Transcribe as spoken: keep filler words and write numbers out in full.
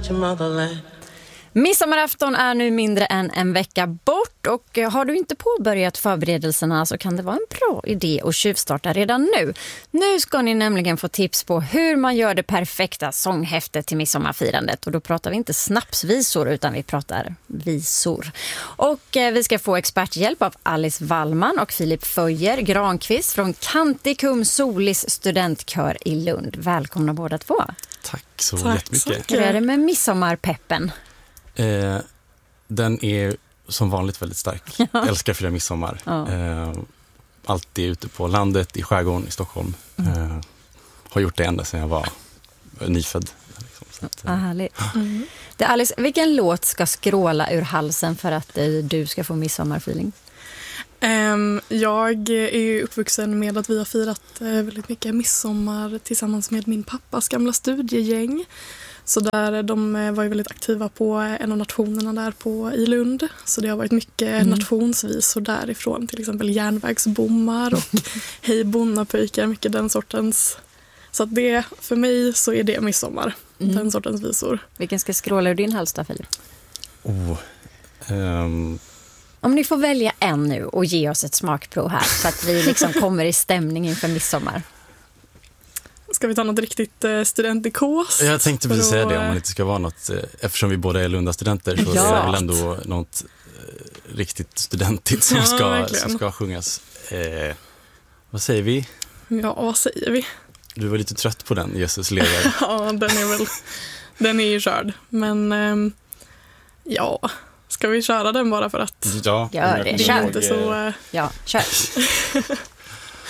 protect your motherland. Midsommarafton är nu mindre än en vecka bort och har du inte påbörjat förberedelserna så kan det vara en bra idé att tjuvstarta redan nu. Nu ska ni nämligen få tips på hur man gör det perfekta sånghäftet till midsommarfirandet. Och då pratar vi inte snapsvisor utan vi pratar visor. Och eh, vi ska få experthjälp av Alice Wallman och Filip Föjer Granqvist från Canticum Solis studentkör i Lund. Välkomna båda två. Tack så Tack jättemycket. Hur är det med midsommarpeppen? Eh, den är som vanligt väldigt stark. Jag älskar att fira midsommar. Ja. Eh, alltid ute på landet, i skärgården, i Stockholm. Eh, har gjort det ända sedan jag var nyfödd. Liksom. Så att, Ah, härligt. Mm. Det, Alice, vilken låt ska skråla ur halsen för att eh, du ska få midsommarfeeling? Um, jag är ju uppvuxen med att vi har firat uh, väldigt mycket midsommar tillsammans med min pappas gamla studiegäng. Så där, de var ju väldigt aktiva på en av nationerna där på, i Lund. Så det har varit mycket mm. nationsvisor därifrån. Till exempel järnvägsbommar och hej bonnapöjkar, mycket den sortens. Så att det, för mig så är det midsommar, mm. den sortens visor. Vilken ska skråla ur din hals då, Filip? Oh, um... Om ni får välja en nu och ge oss ett smakprov här så att vi liksom kommer i stämning inför midsommar. Ska vi ta något riktigt eh, studentikos? Jag tänkte precis säga det, om man inte ska vara något, eh, eftersom vi båda är Lunda-studenter så ja. är det väl ändå något eh, riktigt studentigt som, ja, ska, som ska sjungas. Eh, vad säger vi? Ja, vad säger vi? Du var lite trött på den, Jesus lever. Ja, den är väl, den är ju körd. Men eh, ja, ska vi köra den bara för att... Ja, Gör det, jag, kör. Inte så, eh, Ja, kör.